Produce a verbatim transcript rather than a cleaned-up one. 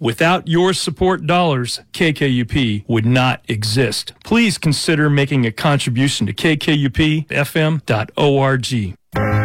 Without your support dollars, K K U P would not exist. Please consider making a contribution to K K U P F M dot org.